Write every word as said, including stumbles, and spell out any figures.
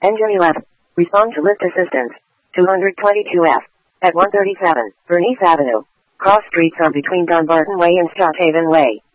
Engine eleven. Respond to lift assistance. two twenty-two F. At one thirty-seven, Bernice Avenue. Cross streets are between Dunbarton Way and Strathaven Way.